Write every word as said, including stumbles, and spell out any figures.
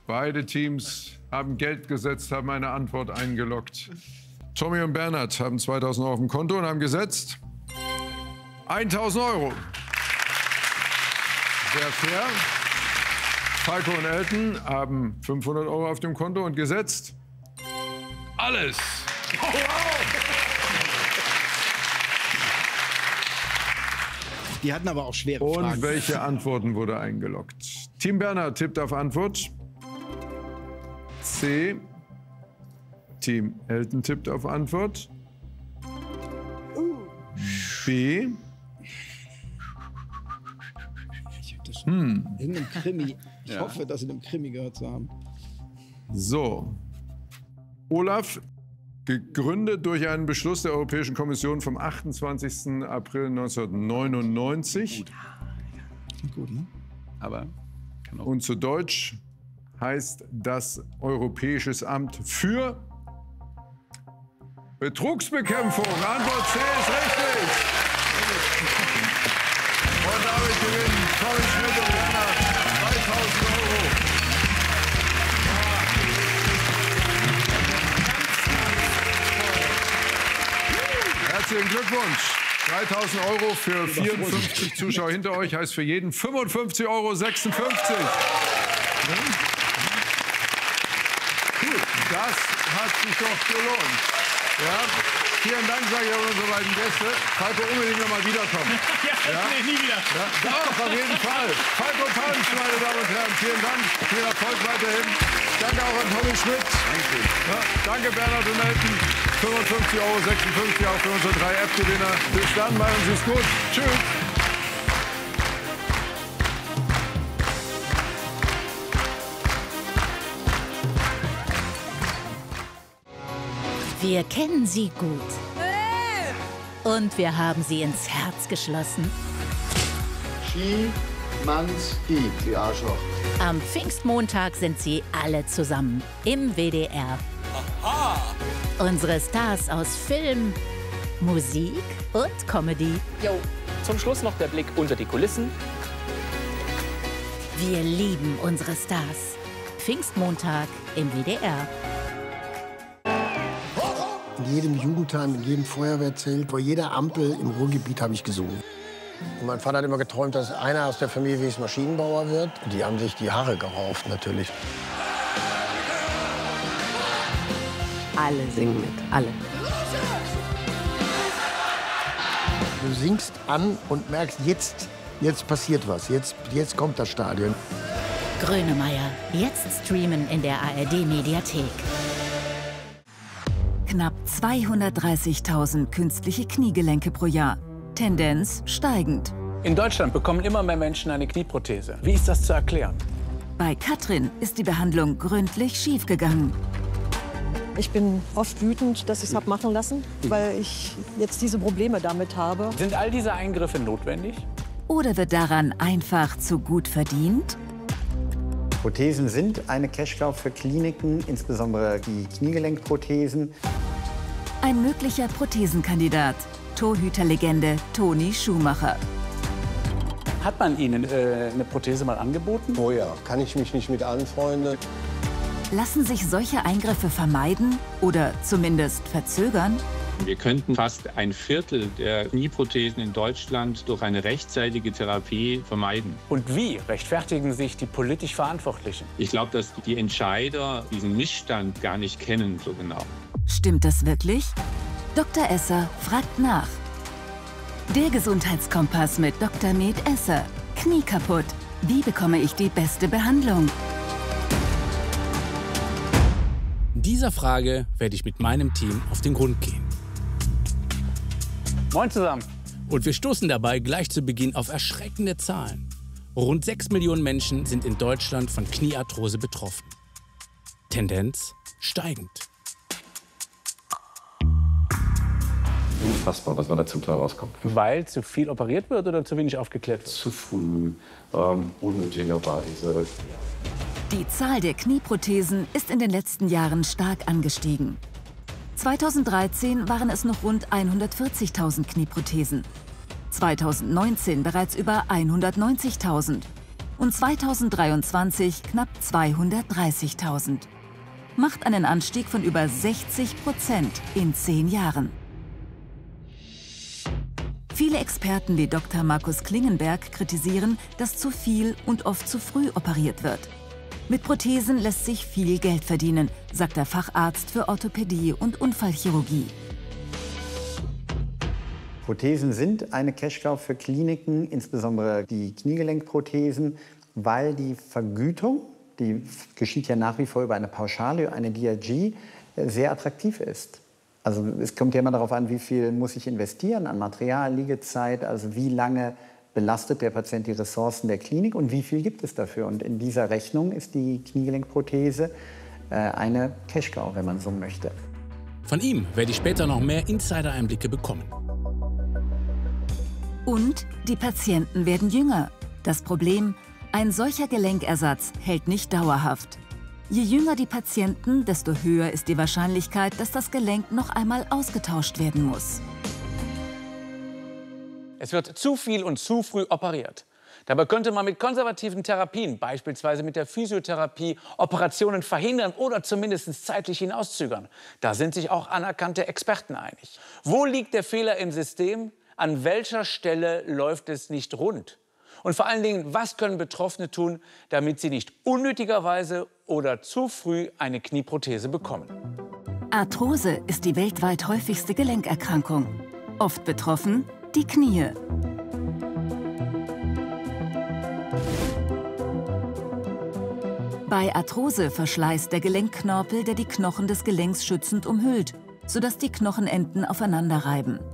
Beide Teams haben Geld gesetzt, haben eine Antwort eingeloggt. Tommy und Bernhard haben zweitausend Euro auf dem Konto und haben gesetzt tausend Euro. Sehr fair. Falco und Elton haben fünfhundert Euro auf dem Konto und gesetzt alles. Oh, wow. Die hatten aber auch schwere und Fragen. Und welche Antworten wurde eingeloggt? Team Bernhard tippt auf Antwort C. Team Elton tippt auf Antwort B. Hm. In einem Krimi. Ich ja. hoffe, das in einem Krimi gehört zu haben. So. Olaf, gegründet durch einen Beschluss der Europäischen Kommission vom achtundzwanzigsten April neunzehnhundertneunundneunzig. Gut, gut, ne? Aber kann auch. Und zu Deutsch heißt das Europäisches Amt für Betrugsbekämpfung. Antwort C ist richtig. Und damit gewinnen Tommy Schmidt und Bernhard dreitausend Euro. Ja. Herzlichen Glückwunsch. dreitausend Euro für vierundfünfzig Zuschauer hinter euch heißt für jeden fünfundfünfzig Euro sechsundfünfzig. Gut, das hat sich doch gelohnt. Ja? Vielen Dank, sage ich an unsere beiden Gäste. Falco, unbedingt noch mal wiederkommen. Ja, ja? Nee, nie wieder. Ja? Doch, auf jeden Fall. Falco Pansch, meine Damen und Herren, vielen Dank. Viel Erfolg weiterhin. Danke auch an Tommy Schmidt. Danke. Ja, danke Bernhard und Elton. fünfundfünfzig Euro sechsundfünfzig auch für unsere drei App-Gewinner. Bis dann, machen Sie es gut. Tschüss. Wir kennen sie gut. Und wir haben sie ins Herz geschlossen. Ski, Manns, I, die Arschloch. Am Pfingstmontag sind sie alle zusammen im W D R. Aha. Unsere Stars aus Film, Musik und Comedy. Jo, zum Schluss noch der Blick unter die Kulissen. Wir lieben unsere Stars. Pfingstmontag im W D R. In jedem Jugendheim, in jedem Feuerwehrzelt, vor jeder Ampel im Ruhrgebiet habe ich gesungen. Und mein Vater hat immer geträumt, dass einer aus der Familie wie es Maschinenbauer wird. Die haben sich die Haare gerauft, natürlich. Alle singen mit, alle. Du singst an und merkst, jetzt, jetzt passiert was, jetzt, jetzt kommt das Stadion. Grönemeyer, jetzt streamen in der A R D-Mediathek. Knapp zweihundertdreißigtausend künstliche Kniegelenke pro Jahr. Tendenz steigend. In Deutschland bekommen immer mehr Menschen eine Knieprothese. Wie ist das zu erklären? Bei Katrin ist die Behandlung gründlich schiefgegangen. Ich bin oft wütend, dass ich es habe machen lassen, weil ich jetzt diese Probleme damit habe. Sind all diese Eingriffe notwendig? Oder wird daran einfach zu gut verdient? Prothesen sind eine Cash-Cow für Kliniken, insbesondere die Kniegelenkprothesen. Ein möglicher Prothesenkandidat, Torhüterlegende Toni Schumacher. Hat man Ihnen äh, eine Prothese mal angeboten? Oh ja, kann ich mich nicht mit anfreunden. Lassen sich solche Eingriffe vermeiden oder zumindest verzögern? Wir könnten fast ein Viertel der Knieprothesen in Deutschland durch eine rechtzeitige Therapie vermeiden. Und wie rechtfertigen sich die politisch Verantwortlichen? Ich glaube, dass die Entscheider diesen Missstand gar nicht kennen so genau. Stimmt das wirklich? Doktor Esser fragt nach. Der Gesundheitskompass mit Doktor Med Esser. Knie kaputt. Wie bekomme ich die beste Behandlung? Dieser Frage werde ich mit meinem Team auf den Grund gehen. Moin zusammen. Und wir stoßen dabei gleich zu Beginn auf erschreckende Zahlen. Rund sechs Millionen Menschen sind in Deutschland von Kniearthrose betroffen. Tendenz steigend. Unfassbar, was man da zum Teil rauskommt. Weil zu viel operiert wird oder zu wenig aufgeklärt wird? Zu früh, ähm, unnötigerweise. Die Zahl der Knieprothesen ist in den letzten Jahren stark angestiegen. zweitausenddreizehn waren es noch rund hundertvierzigtausend Knieprothesen. zweitausendneunzehn bereits über hundertneunzigtausend. und zweitausenddreiundzwanzig knapp zweihundertdreißigtausend. Macht einen Anstieg von über sechzig Prozent in zehn Jahren. Viele Experten wie Doktor Markus Klingenberg kritisieren, dass zu viel und oft zu früh operiert wird. Mit Prothesen lässt sich viel Geld verdienen, sagt der Facharzt für Orthopädie und Unfallchirurgie. Prothesen sind eine Cash-Cow für Kliniken, insbesondere die Kniegelenkprothesen, weil die Vergütung, die geschieht ja nach wie vor über eine Pauschale, eine D R G, sehr attraktiv ist. Also es kommt ja immer darauf an, wie viel muss ich investieren an Material, Liegezeit, also wie lange belastet der Patient die Ressourcen der Klinik und wie viel gibt es dafür. Und in dieser Rechnung ist die Kniegelenkprothese äh, eine Cash-Cow, wenn man so möchte. Von ihm werde ich später noch mehr Insider-Einblicke bekommen. Und die Patienten werden jünger. Das Problem: ein solcher Gelenkersatz hält nicht dauerhaft. Je jünger die Patienten, desto höher ist die Wahrscheinlichkeit, dass das Gelenk noch einmal ausgetauscht werden muss. Es wird zu viel und zu früh operiert. Dabei könnte man mit konservativen Therapien, beispielsweise mit der Physiotherapie, Operationen verhindern oder zumindest zeitlich hinauszögern. Da sind sich auch anerkannte Experten einig. Wo liegt der Fehler im System? An welcher Stelle läuft es nicht rund? Und vor allen Dingen, was können Betroffene tun, damit sie nicht unnötigerweise oder zu früh eine Knieprothese bekommen? Arthrose ist die weltweit häufigste Gelenkerkrankung. Oft betroffen die Knie. Bei Arthrose verschleißt der Gelenkknorpel, der die Knochen des Gelenks schützend umhüllt, sodass die Knochenenden aufeinander reiben.